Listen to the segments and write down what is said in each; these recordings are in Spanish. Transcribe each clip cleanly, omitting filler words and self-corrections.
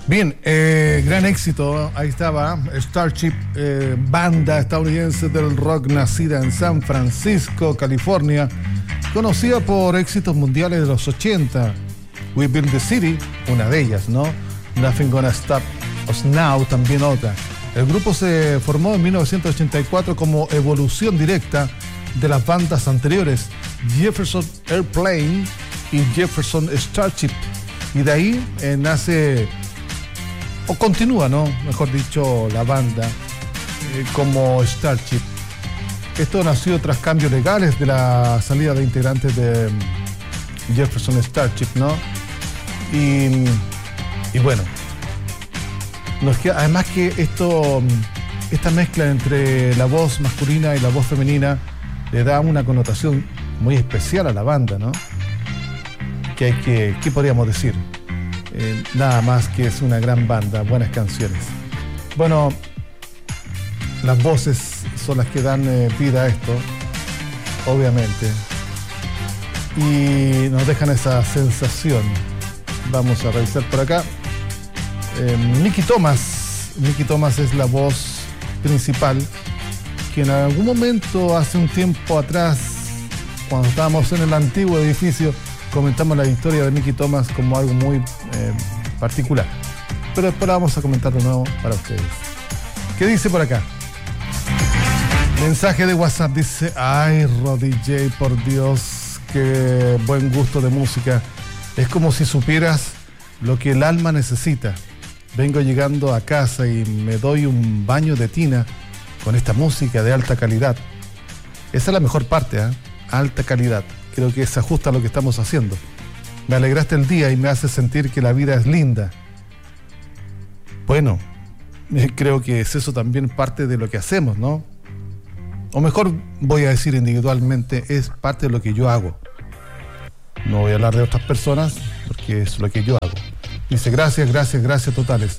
Bien, gran éxito, ahí estaba, Starship, banda estadounidense del rock nacida en San Francisco, California, conocida por éxitos mundiales de los 80, We Build the City, una de ellas, ¿no? Nothing Gonna Stop Us Now, también otra. El grupo se formó en 1984 como evolución directa de las bandas anteriores, Jefferson Airplane y Jefferson Starship, y de ahí nace... o continúa, ¿no? Mejor dicho, la banda como Starship. Esto nació tras cambios legales de la salida de integrantes de Jefferson Starship, ¿no? Y bueno, además que esta mezcla entre la voz masculina y la voz femenina le da una connotación muy especial a la banda, ¿no? ¿Qué podríamos decir? Nada más que es una gran banda, buenas canciones. Bueno, las voces son las que dan vida a esto, obviamente, y nos dejan esa sensación. Vamos a revisar por acá. Mickey Thomas es la voz principal, que en algún momento, hace un tiempo atrás, cuando estábamos en el antiguo edificio, comentamos la historia de Mickey Thomas como algo muy particular. Pero después la vamos a comentar de nuevo para ustedes. ¿Qué dice por acá? Mensaje de WhatsApp, dice: ay, Rodi J, por Dios, qué buen gusto de música. Es como si supieras lo que el alma necesita. Vengo llegando a casa y me doy un baño de tina con esta música de alta calidad. Esa es la mejor parte, ¿eh? Alta calidad. Creo que se ajusta a lo que estamos haciendo. Me alegraste el día y me hace sentir que la vida es linda. Bueno, creo que es eso también parte de lo que hacemos, ¿no? O mejor voy a decir individualmente, es parte de lo que yo hago. No voy a hablar de otras personas porque es lo que yo hago. Dice: gracias totales.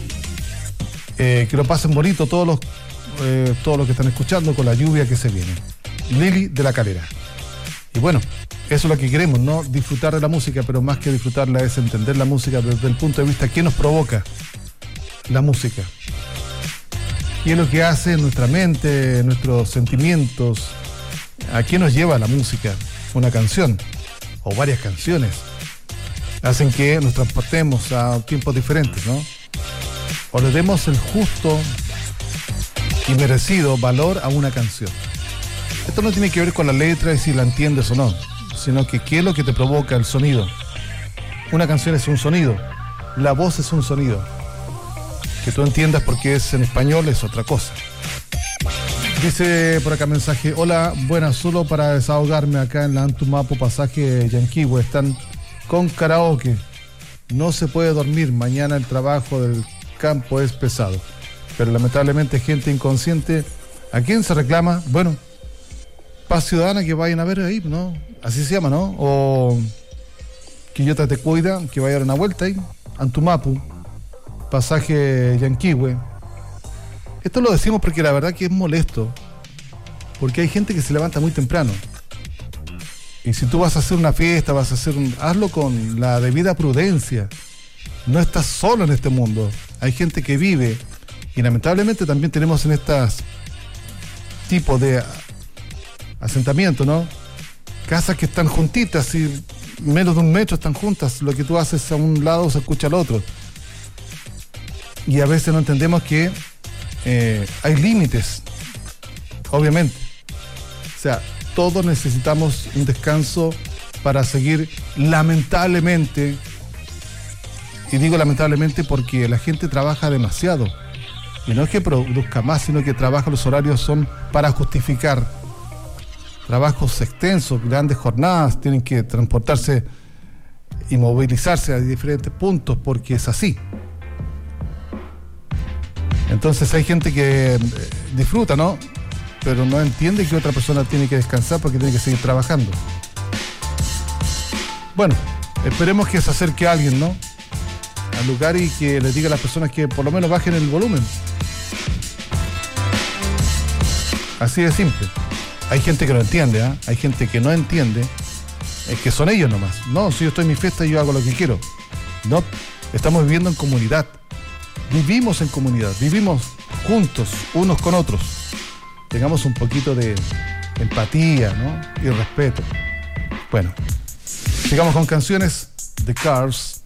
Que lo pasen bonito todos los que están escuchando con la lluvia que se viene. Lili de la Calera. Y bueno, eso es lo que queremos, ¿no? Disfrutar de la música, pero más que disfrutarla es entender la música desde el punto de vista que nos provoca la música. ¿Qué es lo que hace en nuestra mente, nuestros sentimientos? ¿A qué nos lleva la música? Una canción o varias canciones hacen que nos transportemos a tiempos diferentes, ¿no? O le demos el justo y merecido valor a una canción. Esto no tiene que ver con la letra y si la entiendes o no, sino que qué es lo que te provoca el sonido. Una canción es un sonido, la voz es un sonido. Que tú entiendas porque es en español es otra cosa. Dice por acá mensaje: hola, buenas, solo para desahogarme acá en la Antumapo, pasaje Yanquihue, están con karaoke. No se puede dormir, mañana el trabajo del campo es pesado. Pero lamentablemente gente inconsciente. ¿A quién se reclama? Bueno, Paz Ciudadana, que vayan a ver ahí, ¿no? Así se llama, ¿no? O Quillota te cuida, que vayan a dar una vuelta ahí. Antumapu, pasaje Yanquihue. Esto lo decimos porque la verdad que es molesto. Porque hay gente que se levanta muy temprano. Y si tú vas a hacer una fiesta, hazlo con la debida prudencia. No estás solo en este mundo. Hay gente que vive. Y lamentablemente también tenemos en estas tipos de asentamiento, ¿no? Casas que están juntitas y menos de un metro están juntas. Lo que tú haces a un lado se escucha al otro. Y a veces no entendemos que hay límites, obviamente. O sea, todos necesitamos un descanso para seguir, lamentablemente. Y digo lamentablemente porque la gente trabaja demasiado. Y no es que produzca más, sino que los horarios son para justificar trabajos extensos, grandes jornadas, tienen que transportarse y movilizarse a diferentes puntos porque es así. Entonces hay gente que disfruta, ¿no? Pero no entiende que otra persona tiene que descansar porque tiene que seguir trabajando. Bueno, esperemos que se acerque alguien, ¿no? Al lugar y que les diga a las personas que por lo menos bajen el volumen. Así de simple. Hay gente que no entiende, ¿eh? Hay gente que no entiende, es que son ellos nomás. No, si yo estoy en mi fiesta yo hago lo que quiero. No, Estamos viviendo en comunidad. Vivimos en comunidad, vivimos juntos, unos con otros. Tengamos un poquito de empatía, ¿no? Y respeto. Bueno, sigamos con canciones de Cars.